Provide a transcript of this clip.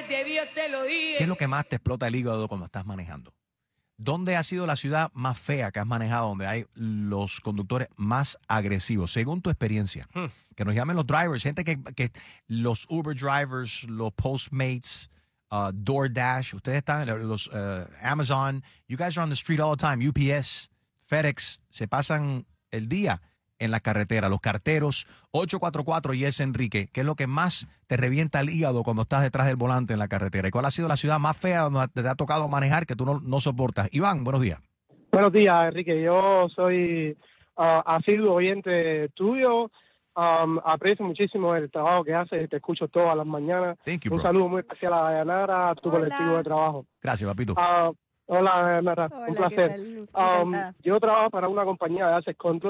¿Qué es lo que más te explota el hígado cuando estás manejando? ¿Dónde ha sido la ciudad más fea que has manejado, donde hay los conductores más agresivos, según tu experiencia? Que nos llamen los drivers, gente que los Uber drivers, los Postmates, DoorDash, ustedes están, los Amazon, you guys are on the street all the time, UPS, FedEx, se pasan el día en la carretera, los carteros. 844 y es Enrique. ¿Qué es lo que más te revienta el hígado cuando estás detrás del volante en la carretera? ¿Y cuál ha sido la ciudad más fea donde te ha tocado manejar que tú no soportas? Iván, buenos días. Buenos días, Enrique. Yo soy asiduo oyente tuyo. Aprecio muchísimo el trabajo que haces. Te escucho todas las mañanas. Thank you, Un bro. saludo muy especial a Dayanara, a tu colectivo de trabajo. Gracias, papito. Hola, Dayanara. Un placer. ¿qué tal? Encantada. Yo trabajo para una compañía de Access Control.